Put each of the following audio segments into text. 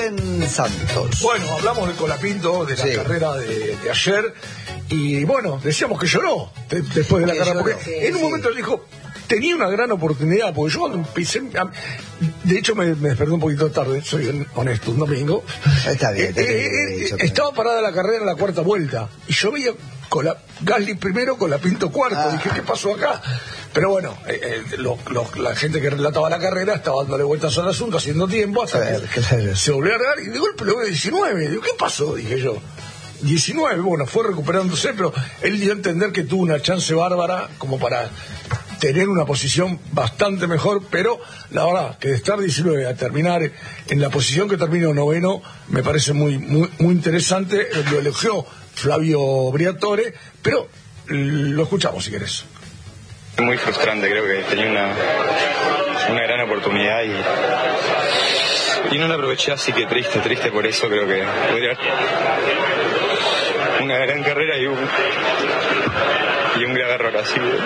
Rubén Santos. Bueno, hablamos de Colapinto, de la carrera de ayer, y bueno, decíamos que lloró después de la carrera, porque en un momento dijo, tenía una gran oportunidad, porque yo cuando empecé, de hecho me desperté un poquito tarde, soy honesto, un domingo. Está bien, estaba parada la carrera en la cuarta vuelta, y yo veía Gasly primero, Colapinto cuarto, dije, ¿qué pasó acá? Pero bueno, la gente que relataba la carrera estaba dándole vueltas al asunto, haciendo tiempo, hasta que se volvió a regar, y de golpe lo veo 19, digo, ¿qué pasó? Dije yo. 19, bueno, fue recuperándose, pero él dio a entender que tuvo una chance bárbara como para tener una posición bastante mejor, pero la verdad que de estar 19 a terminar en la posición que terminó noveno me parece muy interesante. Lo elogió Flavio Briatore, pero lo escuchamos si querés. Muy frustrante, creo que tenía una gran oportunidad y no la aproveché, así que triste por eso. Creo que podría una gran carrera y un gran error, así que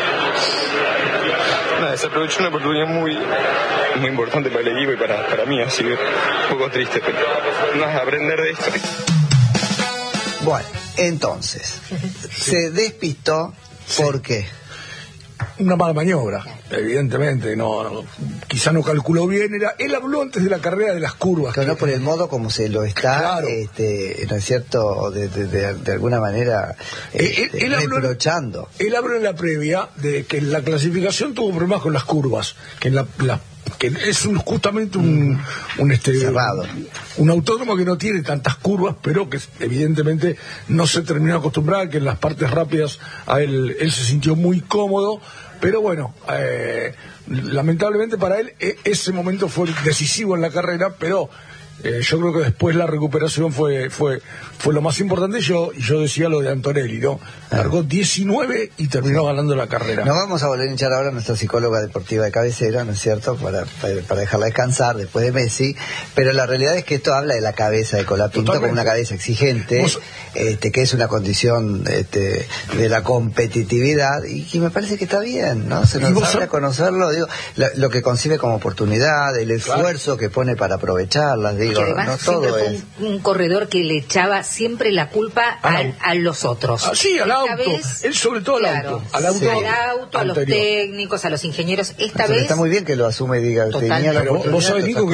nada, desaprovechó una oportunidad muy importante para el equipo y para mí, así que un poco triste, pero nada, aprender de esto. Bueno, entonces se despistó. ¿Por qué? Una mala maniobra, evidentemente, quizá no calculó bien. Él habló antes de la carrera de las curvas. Pero no por el modo como se lo está, claro. ¿No es cierto? De alguna manera reprochando. Él habló en la previa de que en la clasificación tuvo problemas con las curvas, que es justamente un cerrado, un autódromo que no tiene tantas curvas, pero que evidentemente no se terminó de acostumbrar, que en las partes rápidas a él se sintió muy cómodo, pero bueno, lamentablemente para él ese momento fue decisivo en la carrera, pero yo creo que después la recuperación fue lo más importante. Yo decía lo de Antonelli, ¿no? Largó 19 y terminó ganando la carrera. Nos vamos a volver a hinchar ahora a nuestra psicóloga deportiva de cabecera, ¿no es cierto? Para dejarla descansar después de Messi, pero la realidad es que esto habla de la cabeza de Colapinto como una cabeza exigente, que es una condición de la competitividad, y me parece que está bien, ¿no? Se nos sabe conocerlo, digo, lo que concibe como oportunidad, el esfuerzo que pone para aprovecharlas, digo. Que además no todo siempre fue un corredor que le echaba siempre la culpa a los otros. Sí, al auto. Él sobre todo claro, al auto. A los técnicos, a los ingenieros. Esta vez está muy bien que lo asume y diga, tenía la oportunidad. Vos sabés, Nico, que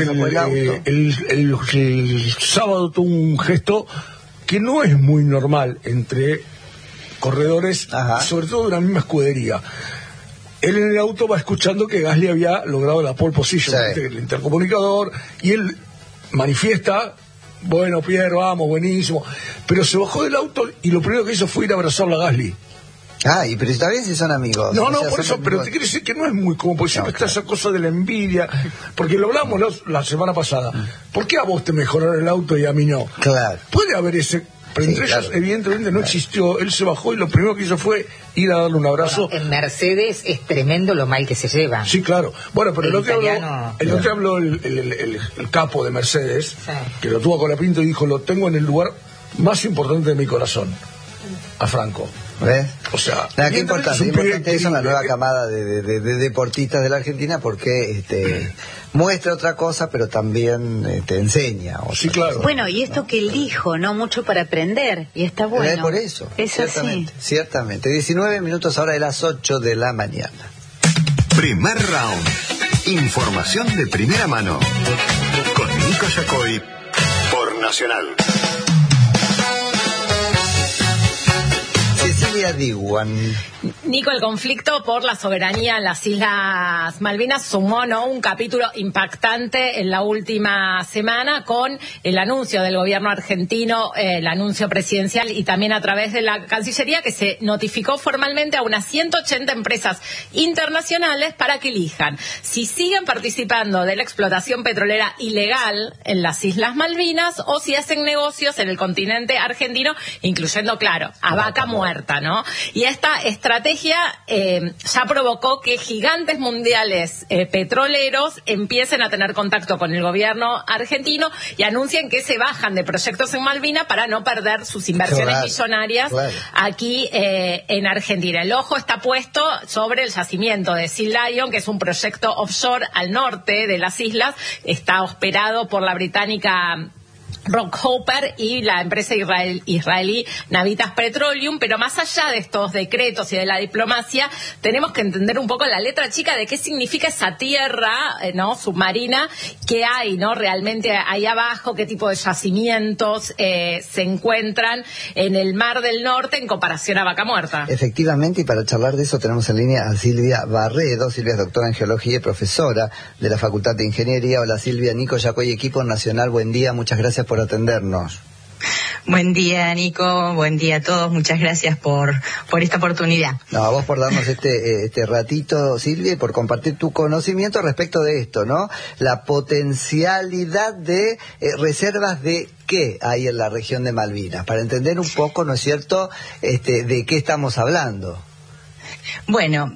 el sábado tuvo un gesto que no es muy normal entre corredores, sobre todo de una misma escudería. Él en el auto va escuchando que Gasly había logrado la pole position, el intercomunicador, y él manifiesta, bueno, Pierre, vamos, buenísimo, pero se bajó del auto y lo primero que hizo fue ir a abrazarlo a Gasly. Pero está bien si son amigos. No, por eso, pero te quiero decir que no es muy común, porque siempre está esa cosa de la envidia, porque lo hablamos la semana pasada. ¿Por qué a vos te mejoraron el auto y a mí no? Claro. Puede haber ese, pero entre ellos evidentemente no existió. Él se bajó y lo primero que hizo fue ir a darle un abrazo. Bueno, en Mercedes es tremendo lo mal que se lleva. Sí, claro. Bueno, pero lo que habló el capo de Mercedes, que lo tuvo con Colapinto, y dijo, lo tengo en el lugar más importante de mi corazón, a Franco. ¿Ves? O sea, qué importante eso en la nueva camada de deportistas de la Argentina, porque muestra otra cosa, pero también enseña. Sí, claro. Bueno, y esto que él dijo, ¿no? Mucho para aprender, y está bueno. Por eso. Es ciertamente, así. Ciertamente. 19 minutos ahora de las 8 de la mañana. Primer round. Información de primera mano. Con Nico Yacoy por Nacional. Cecilia Diwan. Nico, el conflicto por la soberanía en las Islas Malvinas sumó un capítulo impactante en la última semana con el anuncio del gobierno argentino, el anuncio presidencial, y también a través de la Cancillería, que se notificó formalmente a unas 180 empresas internacionales para que elijan si siguen participando de la explotación petrolera ilegal en las Islas Malvinas o si hacen negocios en el continente argentino, incluyendo, claro, a vaca muerta, ¿no? Y esta estrategia ya provocó que gigantes mundiales petroleros empiecen a tener contacto con el gobierno argentino y anuncien que se bajan de proyectos en Malvinas para no perder sus inversiones millonarias aquí en Argentina. El ojo está puesto sobre el yacimiento de Sea Lion, que es un proyecto offshore al norte de las islas. Está operado por la británica Rockhopper y la empresa israelí Navitas Petroleum, pero más allá de estos decretos y de la diplomacia, tenemos que entender un poco la letra chica de qué significa esa tierra, ¿no?, submarina que hay, ¿no?, realmente ahí abajo, qué tipo de yacimientos se encuentran en el Mar del Norte en comparación a Vaca Muerta. Efectivamente, y para charlar de eso tenemos en línea a Silvia Barredo. Silvia es doctora en Geología y profesora de la Facultad de Ingeniería. Hola Silvia, Nico Yacoy, equipo nacional, buen día, muchas gracias por atendernos. Buen día, Nico, buen día a todos, muchas gracias por esta oportunidad. No, a vos por darnos este ratito, Silvia, y por compartir tu conocimiento respecto de esto, ¿no? La potencialidad de reservas de qué hay en la región de Malvinas, para entender un poco, ¿no es cierto?, de qué estamos hablando. Bueno,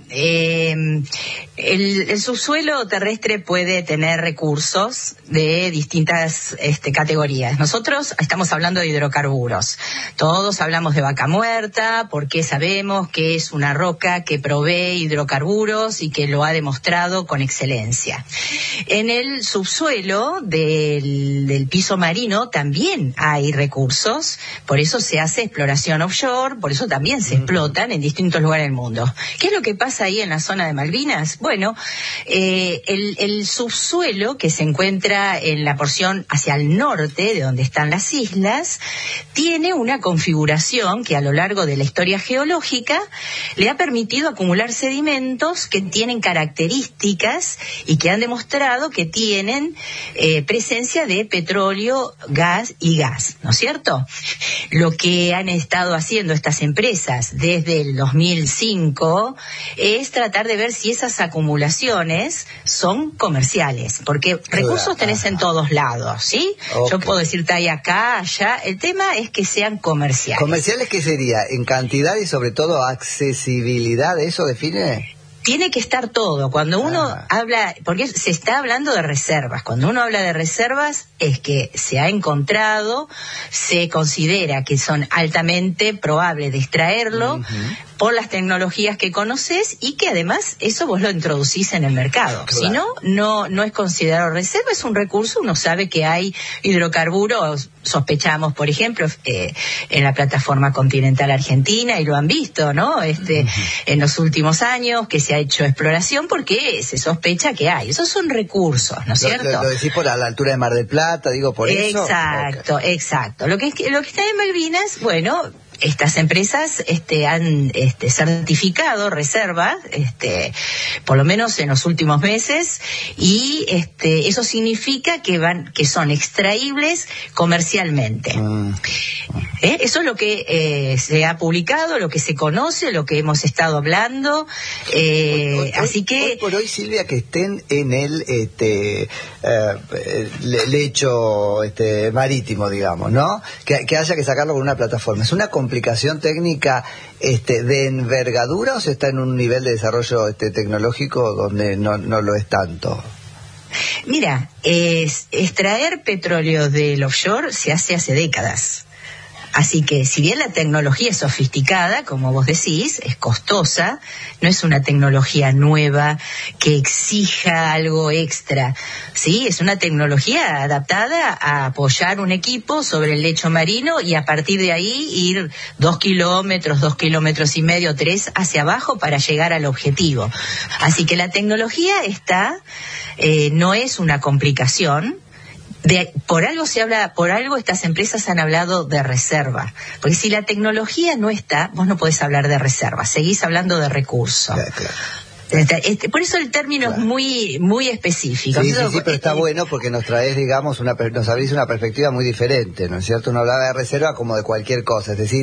el subsuelo terrestre puede tener recursos de distintas categorías. Nosotros estamos hablando de hidrocarburos. Todos hablamos de Vaca Muerta porque sabemos que es una roca que provee hidrocarburos y que lo ha demostrado con excelencia. En el subsuelo del piso marino también hay recursos, por eso se hace exploración offshore, por eso también se explotan en distintos lugares del mundo. ¿Qué es lo que pasa ahí en la zona de Malvinas? Bueno, el subsuelo que se encuentra en la porción hacia el norte, de donde están las islas, tiene una configuración que a lo largo de la historia geológica le ha permitido acumular sedimentos que tienen características y que han demostrado que tienen presencia de petróleo, gas, ¿no es cierto? Lo que han estado haciendo estas empresas desde el 2005 es tratar de ver si esas acumulaciones son comerciales, porque recursos tenés en todos lados, ¿sí? Okay. Yo puedo decirte ahí acá, allá, el tema es que sean comerciales. ¿Comerciales qué sería? ¿En cantidad y sobre todo accesibilidad? ¿Eso define? Tiene que estar todo. Cuando uno habla, porque se está hablando de reservas, cuando uno habla de reservas es que se ha encontrado, se considera que son altamente probables de extraerlo por las tecnologías que conoces y que además eso vos lo introducís en el mercado. Claro. Si no, no es considerado reserva, es un recurso. Uno sabe que hay hidrocarburos, sospechamos, por ejemplo, en la plataforma continental argentina, y lo han visto, ¿no? En los últimos años que se ha hecho exploración porque se sospecha que hay. Esos son recursos, ¿no es cierto? Lo decís por la altura de Mar del Plata, digo, por eso. Exacto, okay. Exacto. Lo que está en Malvinas, bueno, estas empresas han certificado reservas, por lo menos en los últimos meses, y eso significa que son extraíbles comercialmente. Eso es lo que se ha publicado, lo que se conoce, lo que hemos estado hablando. Así que hoy por hoy, Silvia, que estén en el lecho marítimo, digamos, ¿no? Que haya que sacarlo con una plataforma. ¿Es una complicación técnica de envergadura o se está en un nivel de desarrollo tecnológico donde no lo es tanto? Mira, extraer petróleo del offshore se hace décadas. Así que, si bien la tecnología es sofisticada, como vos decís, es costosa, no es una tecnología nueva que exija algo extra, ¿sí? Es una tecnología adaptada a apoyar un equipo sobre el lecho marino y a partir de ahí ir 2 kilómetros, 2,5 kilómetros, 3 hacia abajo para llegar al objetivo. Así que la tecnología está, no es una complicación. Por algo estas empresas han hablado de reserva, porque si la tecnología no está, vos no podés hablar de reserva, seguís hablando de recursos. Claro. Por eso el término es muy muy específico. Sí, pero está bueno porque nos traes, digamos, nos abrís una perspectiva muy diferente, ¿no es cierto? Uno hablaba de reserva como de cualquier cosa, es decir,